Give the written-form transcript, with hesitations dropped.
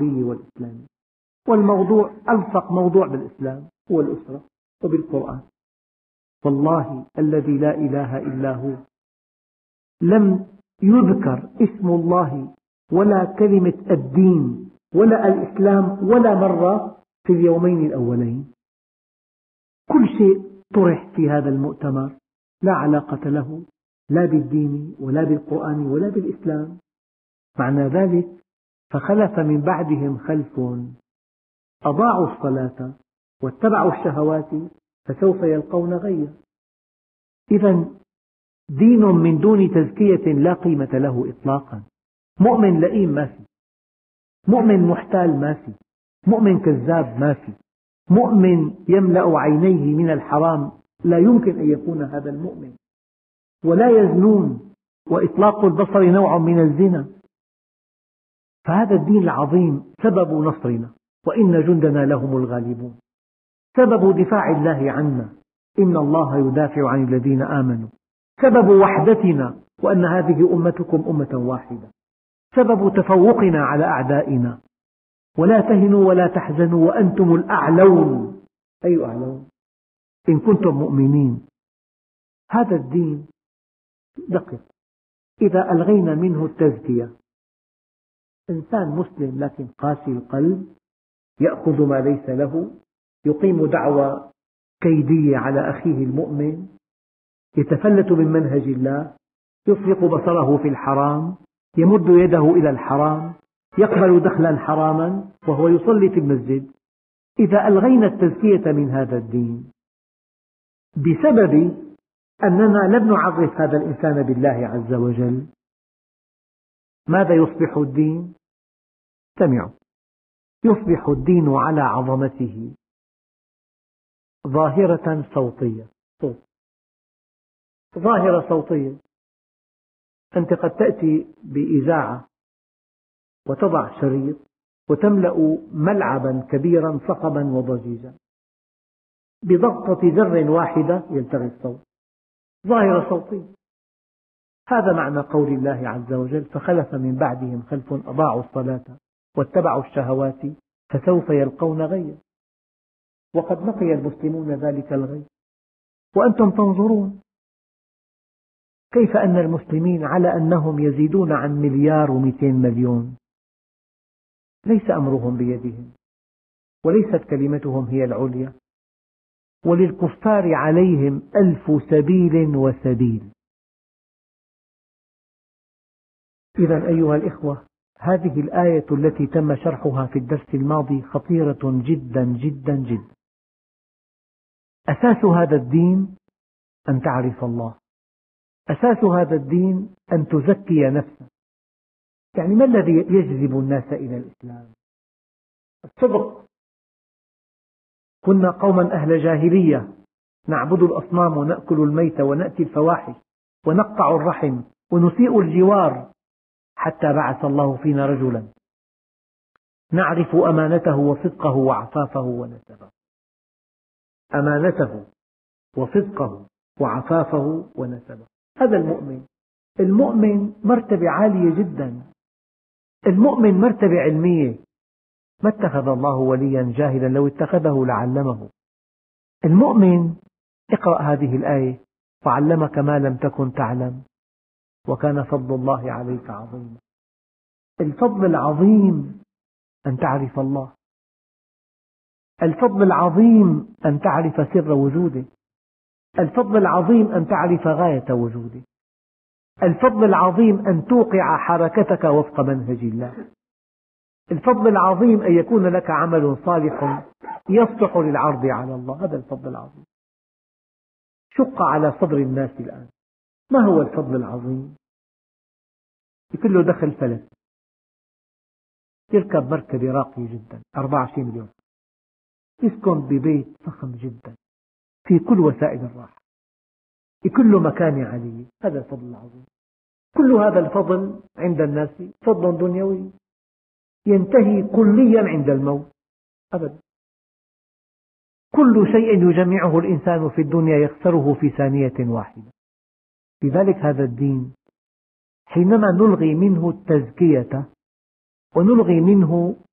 العربية والإسلامية، والموضوع ألصق موضوع بالإسلام هو الأسرة وبالقرآن. والله الذي لا إله إلا هو لم يذكر اسم الله ولا كلمة الدين ولا الإسلام ولا مرة في اليومين الأولين. كل شيء طرح في هذا المؤتمر لا علاقة له لا بالدين ولا بالقرآن ولا بالإسلام. معنى ذلك فخلف من بعدهم خلف أضاعوا الصلاة واتبعوا الشهوات فسوف يلقون غيا. إذا دين من دون تزكية لا قيمة له إطلاقا. مؤمن لئيم ما في، مؤمن محتال ما في، مؤمن كذاب ما في، مؤمن يملأ عينيه من الحرام لا يمكن أن يكون هذا المؤمن، ولا يزنون، وإطلاق البصر نوع من الزنا. فهذا الدين العظيم سبب نصرنا، وإن جندنا لهم الغالبون، سبب دفاع الله عنا، إن الله يدافع عن الذين آمنوا، سبب وحدتنا وأن هذه أمتكم أمة واحدة، سبب تفوقنا على أعدائنا. ولا تهنوا ولا تحزنوا وأنتم الأعلون. أي أعلون؟ إن كنتم مؤمنين. هذا الدين دقق، إذا ألغينا منه التزكية، إنسان مسلم لكن قاسي القلب، يأخذ ما ليس له، يقيم دعوى كيدية على أخيه المؤمن، يتفلت من منهج الله، يطلق بصره في الحرام، يمد يده إلى الحرام، يقبل دخلا حراما وهو يصلي في المسجد. إذا ألغينا التزكية من هذا الدين بسبب أننا لم نعرف هذا الإنسان بالله عز وجل، ماذا يصبح الدين؟ استمعوا، يصبح الدين على عظمته ظاهرة صوتية، ظاهرة صوتية. أنت قد تأتي بإذاعة وتضع شريط وتملأ ملعبا كبيرا صخبا وضجيجا، بضغطة زر واحدة يلتغي الصوت، ظاهرة صوتية. هذا معنى قول الله عز وجل فخلف من بعدهم خلف أضاعوا الصلاة واتبعوا الشهوات فسوف يلقون غيا. وقد لقي المسلمون ذلك الغي وأنتم تنظرون كيف أن المسلمين على أنهم يزيدون عن 1,200,000,000 ليس أمرهم بيدهم، وليست كلمتهم هي العليا، وللكفار عليهم 1000 سبيل وسبيل. إذا أيها الإخوة، هذه الآية التي تم شرحها في الدرس الماضي خطيرة جدا جدا جدا. أساس هذا الدين أن تعرف الله، أساس هذا الدين أن تزكي نفسك. يعني ما الذي يجذب الناس إلى الإسلام؟ الصدق. كنا قوما أهل جاهلية نعبد الأصنام ونأكل الميت ونأتي الفواحش ونقطع الرحم ونسيء الجوار، حتى بعث الله فينا رجلا نعرف أمانته وصدقه وعفافه ونسبه. أمانته وصدقه وعفافه ونسبه، هذا المؤمن. المؤمن مرتبة عالية جدا، المؤمن مرتبة علمية. ما اتخذ الله وليا جاهلا، لو اتخذه لعلمه. المؤمن، اقرأ هذه الآية وعلمك ما لم تكن تعلم وكان فضل الله عليك عظيما. الفضل العظيم أن تعرف الله، الفضل العظيم أن تعرف سر وجوده، الفضل العظيم أن تعرف غاية وجوده، الفضل العظيم أن توقع حركتك وفق منهج الله، الفضل العظيم أن يكون لك عمل صالح يصلح للعرض على الله. هذا الفضل العظيم شق على صدر الناس الآن. ما هو الفضل العظيم؟ يكون له دخل فلك، يركب مركبة راقية جدا 24 مليون، يسكن ببيت فخم جدا في كل وسائل الراحة، يكون له مكانة عالية. هذا الفضل العظيم. كل هذا الفضل عند الناس فضل دنيوي ينتهي كليا عند الموت أبدا. كل شيء يجمعه الإنسان في الدنيا يخسره في ثانية واحدة. لذلك هذا الدين حينما نلغي منه التزكية ونلغي منه